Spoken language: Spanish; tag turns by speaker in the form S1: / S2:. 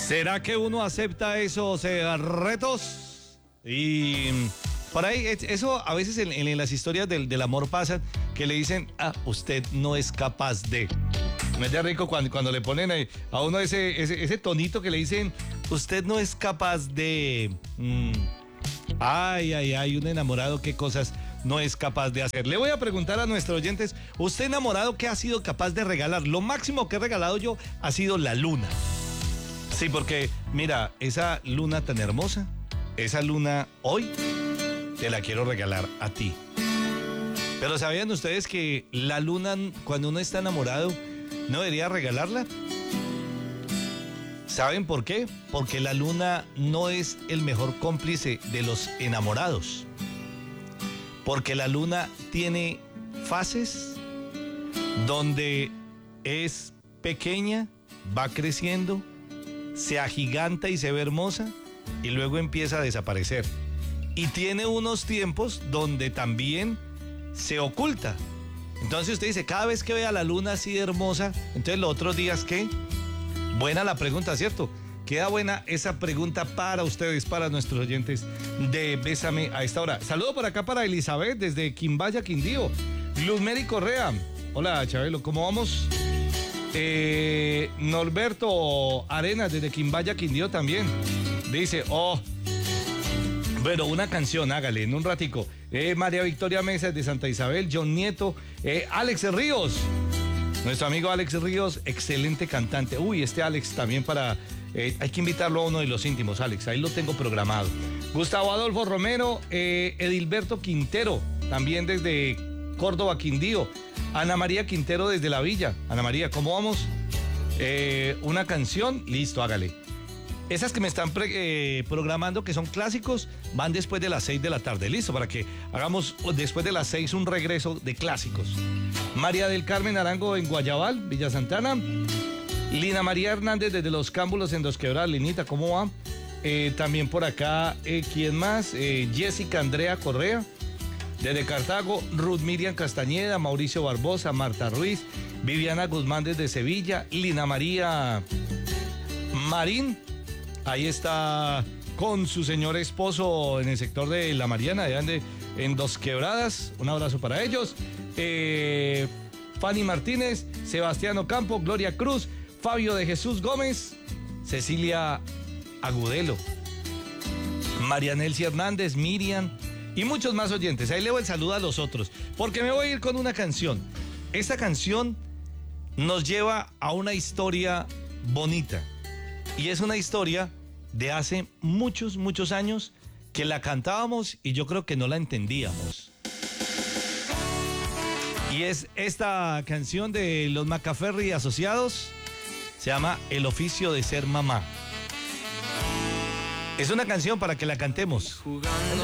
S1: ¿Será que uno acepta esos retos? Y por ahí, eso a veces en las historias del amor pasa, que le dicen, usted no es capaz de. Me da rico cuando le ponen a uno ese tonito que le dicen, usted no es capaz de. Ay, un enamorado, qué cosas no es capaz de hacer. Le voy a preguntar a nuestros oyentes, ¿usted enamorado qué ha sido capaz de regalar? Lo máximo que he regalado yo ha sido la luna. Sí, porque mira, esa luna tan hermosa, esa luna hoy te la quiero regalar a ti. Pero ¿sabían ustedes que la luna, cuando uno está enamorado, no debería regalarla? ¿Saben por qué? Porque la luna no es el mejor cómplice de los enamorados. Porque la luna tiene fases donde es pequeña, va creciendo, se agiganta y se ve hermosa y luego empieza a desaparecer. Y tiene unos tiempos donde también se oculta. Entonces usted dice, cada vez que vea la luna así de hermosa, entonces los otros días, ¿qué? Buena la pregunta, ¿cierto? Queda buena esa pregunta para ustedes, para nuestros oyentes de Bésame a esta hora. Saludo por acá para Elizabeth desde Quimbaya, Quindío. Luzmeri Correa. Hola, Chabelo, ¿cómo vamos? Norberto Arenas desde Quimbaya, Quindío también. Dice, bueno, una canción, hágale, en un ratico. María Victoria Mesa de Santa Isabel, John Nieto, Alex Ríos. Nuestro amigo Alex Ríos, excelente cantante. Uy, este Alex también hay que invitarlo a uno de los íntimos, Alex, ahí lo tengo programado. Gustavo Adolfo Romero, Edilberto Quintero, también desde Córdoba, Quindío. Ana María Quintero desde La Villa. Ana María, ¿cómo vamos? Una canción, listo, hágale. Esas que me están programando, que son clásicos, van después de las 6 de la tarde. Listo, para que hagamos después de las 6 un regreso de clásicos. María del Carmen Arango en Guayabal, Villa Santana. Lina María Hernández desde Los Cámbulos en Dos Quebradas. Linita, ¿cómo va? También por acá, ¿quién más? Jessica Andrea Correa desde Cartago. Ruth Miriam Castañeda, Mauricio Barbosa, Marta Ruiz, Viviana Guzmán desde Sevilla. Lina María Marín, ahí está con su señor esposo en el sector de La Mariana, en Dos Quebradas. Un abrazo para ellos. Fanny Martínez, Sebastián Ocampo, Gloria Cruz, Fabio de Jesús Gómez, Cecilia Agudelo, María Nelcy Hernández, Miriam y muchos más oyentes. Ahí le doy el saludo a los otros, porque me voy a ir con una canción. Esta canción nos lleva a una historia bonita, y es una historia de hace muchos, muchos años que la cantábamos y yo creo que no la entendíamos. Y es esta canción de los Macaferri Asociados, se llama El Oficio de Ser Mamá. Es una canción para que la cantemos.
S2: Jugando